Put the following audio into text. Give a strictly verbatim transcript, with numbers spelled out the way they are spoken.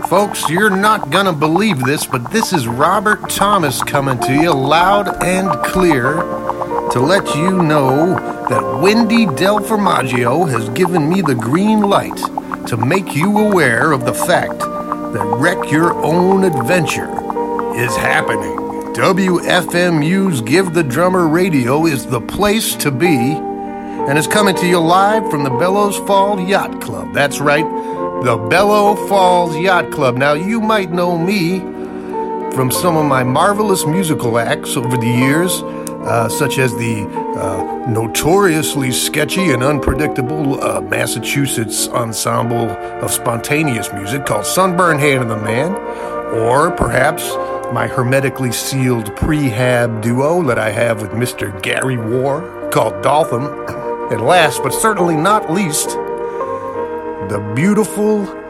Folks, you're not gonna believe this, but this is Robert Thomas coming to you loud and clear to let you know that Wendy Del Formaggio has given me the green light to make you aware of the fact that Wreck Your Own Adventure is happening. W F M U's Give the Drummer Radio is the place to be, and is coming to you live from the Bellows Falls Yacht Club. That's right, the Bellows Falls Yacht Club. Now, you might know me from some of my marvelous musical acts over the years, uh, such as the uh, notoriously sketchy and unpredictable uh, Massachusetts ensemble of spontaneous music called Sunburn Hand of the Man, or perhaps my hermetically sealed prehab duo that I have with Mister Gary Warr called Dolphin. And last but certainly not least, the beautiful